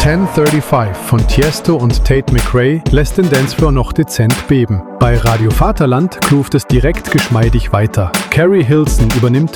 1035 von Tiesto und Tate McRae lässt den Dancefloor noch dezent beben. Bei Radio Vaterland kluft es direkt geschmeidig weiter. Carrie Hilson übernimmt